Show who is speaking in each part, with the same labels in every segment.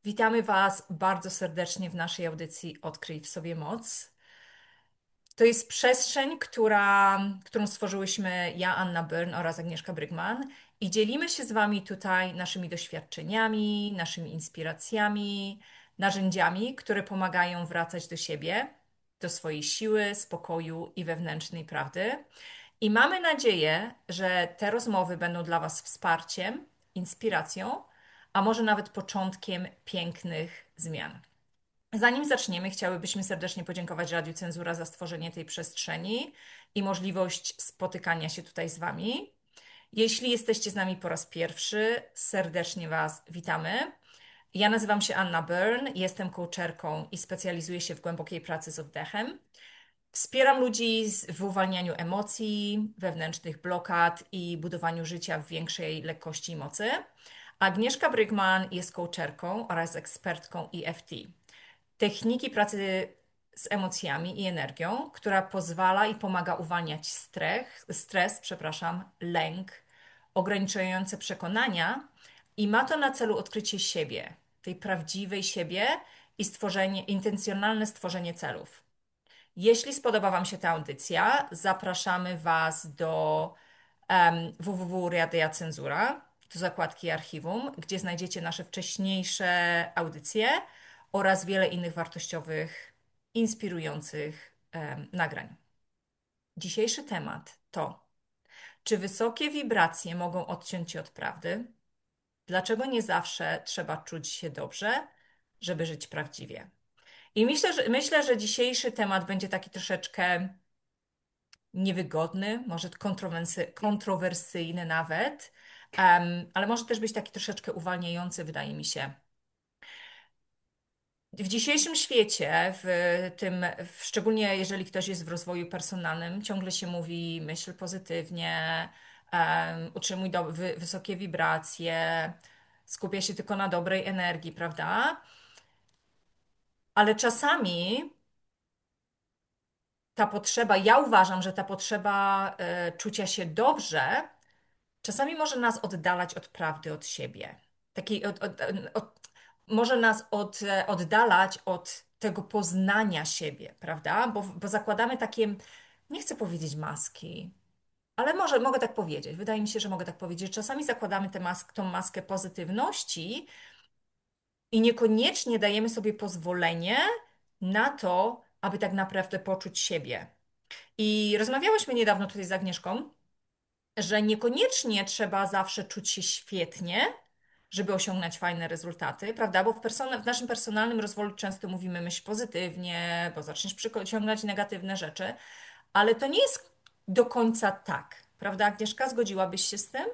Speaker 1: Witamy Was bardzo serdecznie w naszej audycji Odkryj w sobie moc. To jest przestrzeń, którą stworzyłyśmy ja, Anna Byrne oraz Agnieszka Brygman i dzielimy się z Wami tutaj naszymi doświadczeniami, naszymi inspiracjami, narzędziami, które pomagają wracać do siebie, do swojej siły, spokoju i wewnętrznej prawdy. I mamy nadzieję, że te rozmowy będą dla Was wsparciem, inspiracją, a może nawet początkiem pięknych zmian. Zanim zaczniemy, chciałybyśmy serdecznie podziękować Radiu Cenzura za stworzenie tej przestrzeni i możliwość spotykania się tutaj z Wami. Jeśli jesteście z nami po raz pierwszy, serdecznie Was witamy. Ja nazywam się Anna Byrne, jestem coacherką i specjalizuję się w głębokiej pracy z oddechem. Wspieram ludzi w uwalnianiu emocji, wewnętrznych blokad i budowaniu życia w większej lekkości i mocy. Agnieszka Brygman jest coacherką oraz ekspertką EFT, techniki pracy z emocjami i energią, która pozwala i pomaga uwalniać lęk, ograniczające przekonania i ma to na celu odkrycie siebie, tej prawdziwej siebie i intencjonalne stworzenie celów. Jeśli spodoba Wam się ta audycja, zapraszamy Was do www.radia Cenzura, do zakładki archiwum, gdzie znajdziecie nasze wcześniejsze audycje oraz wiele innych wartościowych, inspirujących nagrań. Dzisiejszy temat to: czy wysokie wibracje mogą odciąć Cię od prawdy? Dlaczego nie zawsze trzeba czuć się dobrze, żeby żyć prawdziwie? I myślę, że dzisiejszy temat będzie taki troszeczkę niewygodny, może kontrowersyjny nawet, ale może też być taki troszeczkę uwalniający, wydaje mi się. W dzisiejszym świecie, szczególnie jeżeli ktoś jest w rozwoju personalnym, ciągle się mówi myśl pozytywnie, utrzymuj wysokie wibracje, skupia się tylko na dobrej energii, prawda? Ale czasami ta potrzeba, ja uważam, że ta potrzeba czucia się dobrze, czasami może nas oddalać od prawdy, od siebie. Takiej, może nas oddalać od tego poznania siebie, prawda? Bo zakładamy takie, nie chcę powiedzieć maski, ale może mogę tak powiedzieć. Wydaje mi się, że mogę tak powiedzieć. Czasami zakładamy tą maskę pozytywności i niekoniecznie dajemy sobie pozwolenie na to, aby tak naprawdę poczuć siebie. I rozmawiałyśmy niedawno tutaj z Agnieszką, że niekoniecznie trzeba zawsze czuć się świetnie, żeby osiągnąć fajne rezultaty, prawda? Bo w naszym personalnym rozwoju często mówimy myśl pozytywnie, bo zaczniesz przyciągać negatywne rzeczy, ale to nie jest do końca tak, prawda, Agnieszka? Zgodziłabyś się z tym?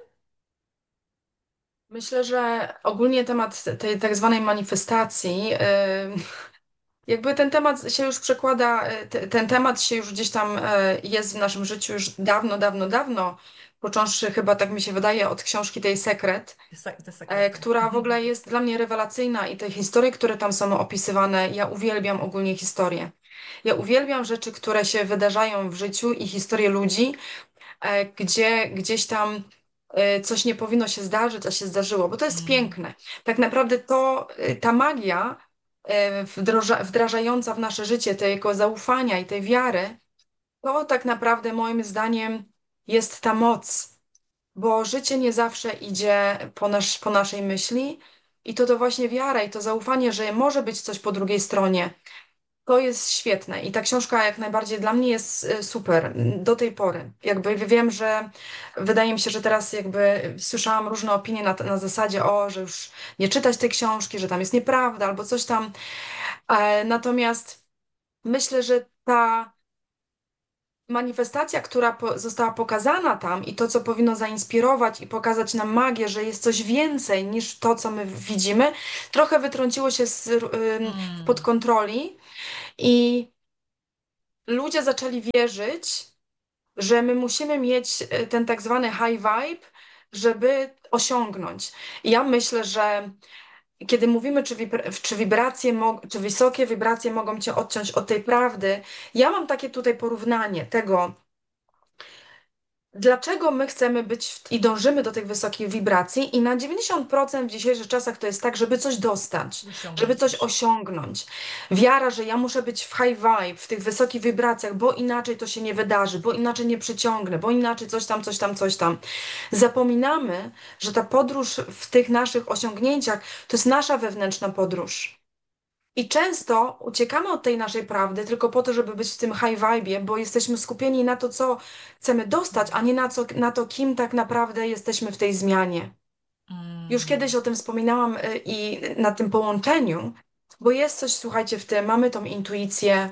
Speaker 2: Myślę, że ogólnie temat tej tak zwanej manifestacji, jakby ten temat się już przekłada, ten temat się już gdzieś tam jest w naszym życiu już dawno, dawno, dawno, począwszy chyba, tak mi się wydaje, od książki tej Sekret,
Speaker 1: Te sekrety.
Speaker 2: która w
Speaker 1: Mhm.
Speaker 2: ogóle jest dla mnie rewelacyjna i te historie, które tam są opisywane, ja uwielbiam ogólnie historie. Ja uwielbiam rzeczy, które się wydarzają w życiu i historie ludzi, gdzie gdzieś tam coś nie powinno się zdarzyć, a się zdarzyło, bo to jest
Speaker 1: Mm.
Speaker 2: piękne. Tak naprawdę ta magia wdrażająca w nasze życie tego zaufania i tej wiary, to tak naprawdę moim zdaniem jest ta moc, bo życie nie zawsze idzie po naszej myśli i to właśnie wiara i to zaufanie, że może być coś po drugiej stronie. To jest świetne i ta książka jak najbardziej dla mnie jest super do tej pory. Jakby wiem, że wydaje mi się, że teraz jakby słyszałam różne opinie na zasadzie, że już nie czytać tej książki, że tam jest nieprawda albo coś tam. Natomiast myślę, że ta manifestacja, która została pokazana tam i to, co powinno zainspirować i pokazać nam magię, że jest coś więcej niż to, co my widzimy, trochę wytrąciło się spod
Speaker 1: Mm.
Speaker 2: kontroli i ludzie zaczęli wierzyć, że my musimy mieć ten tak zwany high vibe, żeby osiągnąć. I ja myślę, że kiedy mówimy, czy wysokie wibracje mogą cię odciąć od tej prawdy, ja mam takie tutaj porównanie tego, dlaczego my chcemy być i dążymy do tych wysokich wibracji i na 90% w dzisiejszych czasach to jest tak, żeby coś dostać, żeby
Speaker 1: Osiągnąć
Speaker 2: coś
Speaker 1: coś.
Speaker 2: osiągnąć. Wiara, że ja muszę być w high vibe, w tych wysokich wibracjach, bo inaczej to się nie wydarzy, bo inaczej nie przyciągnę, bo inaczej coś tam, coś tam, coś tam. Zapominamy, że ta podróż w tych naszych osiągnięciach to jest nasza wewnętrzna podróż. I często uciekamy od tej naszej prawdy tylko po to, żeby być w tym high vibe, bo jesteśmy skupieni na to, co chcemy dostać, a nie na to, kim tak naprawdę jesteśmy w tej zmianie. Już kiedyś
Speaker 1: Mhm.
Speaker 2: o tym wspominałam i na tym połączeniu, bo jest coś, słuchajcie, w tym, mamy tą intuicję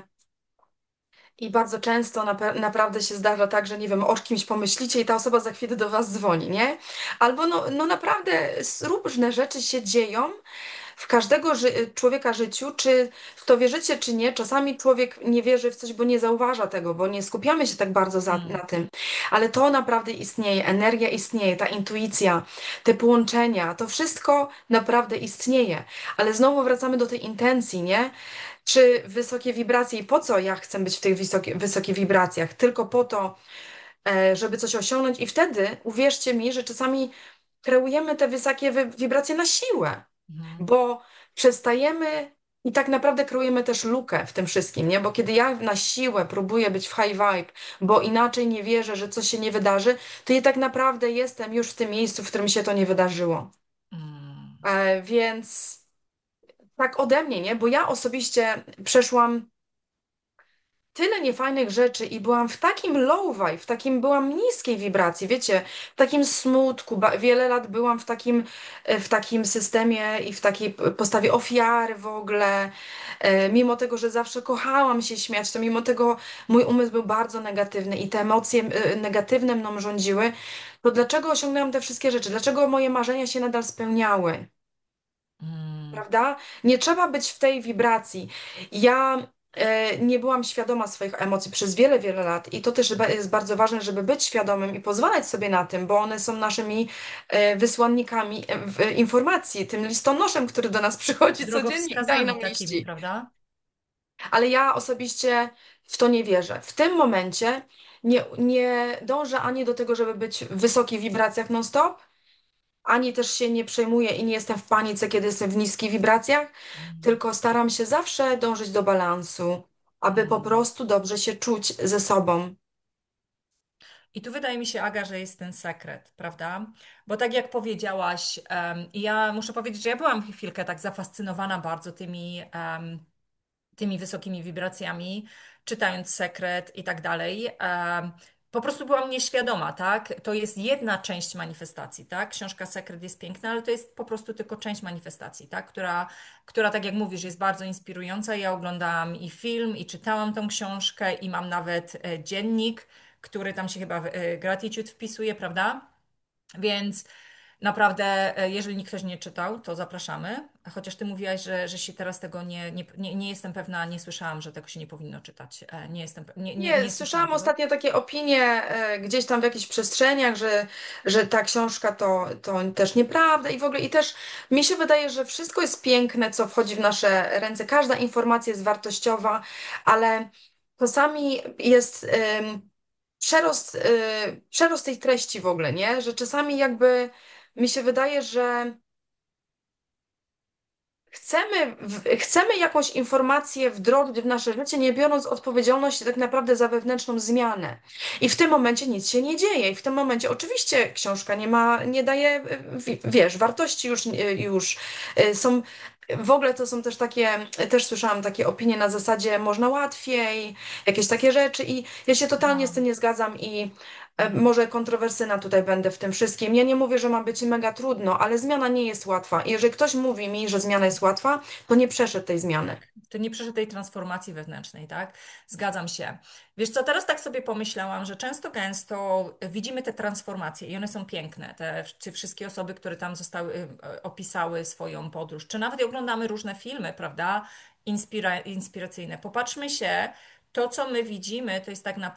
Speaker 2: i bardzo często naprawdę się zdarza tak, że nie wiem, o kimś pomyślicie i ta osoba za chwilę do was dzwoni, nie? Albo no naprawdę różne rzeczy się dzieją, w każdego człowieka życiu, czy w to wierzycie, czy nie, czasami człowiek nie wierzy w coś, bo nie zauważa tego, bo nie skupiamy się tak bardzo na
Speaker 1: Mm.
Speaker 2: tym. Ale to naprawdę istnieje, energia istnieje, ta intuicja, te połączenia, to wszystko naprawdę istnieje. Ale znowu wracamy do tej intencji, nie? Czy wysokie wibracje i po co ja chcę być w tych wysokich wibracjach? Tylko po to, żeby coś osiągnąć i wtedy uwierzcie mi, że czasami kreujemy te wysokie wibracje na siłę,
Speaker 1: Mhm.
Speaker 2: bo przestajemy i tak naprawdę kreujemy też lukę w tym wszystkim, nie? Bo kiedy ja na siłę próbuję być w high vibe, bo inaczej nie wierzę, że coś się nie wydarzy, to ja tak naprawdę jestem już w tym miejscu, w którym się to nie wydarzyło.
Speaker 1: Mm.
Speaker 2: Więc tak ode mnie, nie? Bo ja osobiście przeszłam tyle niefajnych rzeczy i byłam w takim low vibe, byłam niskiej wibracji, wiecie, w takim smutku, wiele lat byłam w takim systemie i w takiej postawie ofiary w ogóle, mimo tego, że zawsze kochałam się śmiać, to mimo tego mój umysł był bardzo negatywny i te emocje negatywne mną rządziły, to dlaczego osiągnęłam te wszystkie rzeczy? Dlaczego moje marzenia się nadal spełniały?
Speaker 1: Mm.
Speaker 2: Prawda? Nie trzeba być w tej wibracji. Ja nie byłam świadoma swoich emocji przez wiele, wiele lat i to też jest bardzo ważne, żeby być świadomym i pozwalać sobie na tym, bo one są naszymi wysłannikami informacji, tym listonoszem, który do nas przychodzi codziennie i daje
Speaker 1: Drogowskazami
Speaker 2: nam
Speaker 1: takimi,
Speaker 2: liści.
Speaker 1: prawda?
Speaker 2: Ale ja osobiście w to nie wierzę. W tym momencie nie dążę ani do tego, żeby być w wysokich wibracjach non-stop, ani też się nie przejmuję i nie jestem w panice, kiedy jestem w niskich wibracjach,
Speaker 1: Mm.
Speaker 2: tylko staram się zawsze dążyć do balansu, aby po
Speaker 1: Mm.
Speaker 2: prostu dobrze się czuć ze sobą.
Speaker 1: I tu wydaje mi się, Aga, że jest ten sekret, prawda? Bo tak jak powiedziałaś, i ja muszę powiedzieć, że ja byłam chwilkę tak zafascynowana bardzo tymi wysokimi wibracjami, czytając sekret i tak dalej. Po prostu byłam nieświadoma, tak? To jest jedna część manifestacji, tak? Książka Sekret jest piękna, ale to jest po prostu tylko część manifestacji, tak? Która, tak jak mówisz, jest bardzo inspirująca. Ja oglądałam i film, i czytałam tą książkę, i mam nawet dziennik, który tam się chyba w gratitude wpisuje, prawda? Więc naprawdę, jeżeli ktoś nie czytał, to zapraszamy. Chociaż ty mówiłaś, że się teraz tego nie jestem pewna, nie słyszałam, że tego się nie powinno czytać. Nie jestem,
Speaker 2: Nie,
Speaker 1: nie słyszałam
Speaker 2: słyszałam
Speaker 1: tego.
Speaker 2: ostatnio takie opinie gdzieś tam w jakichś przestrzeniach, że ta książka to też nieprawda i w ogóle i też mi się wydaje, że wszystko jest piękne, co wchodzi w nasze ręce. Każda informacja jest wartościowa, ale czasami jest przerost tej treści w ogóle, nie? Że czasami jakby mi się wydaje, że chcemy jakąś informację wdrożyć w nasze życie, nie biorąc odpowiedzialności tak naprawdę za wewnętrzną zmianę. I w tym momencie nic się nie dzieje. I w tym momencie oczywiście książka nie daje, wiesz, wartości już są. W ogóle to są też też słyszałam takie opinie na zasadzie można łatwiej, jakieś takie rzeczy i ja się totalnie z
Speaker 1: No.
Speaker 2: tym nie zgadzam i
Speaker 1: Mhm.
Speaker 2: może kontrowersyjna tutaj będę w tym wszystkim. Ja nie mówię, że ma być mega trudno, ale zmiana nie jest łatwa. I jeżeli ktoś mówi mi, że zmiana jest łatwa, to nie przeszedł tej zmiany.
Speaker 1: Tak, to nie przeszedł tej transformacji wewnętrznej, tak? Zgadzam się. Wiesz co, teraz tak sobie pomyślałam, że często gęsto widzimy te transformacje i one są piękne. Te wszystkie osoby, które tam zostały, opisały swoją podróż, czy nawet oglądamy różne filmy, prawda? Inspiracyjne. Popatrzmy się, to co my widzimy, to jest tak naprawdę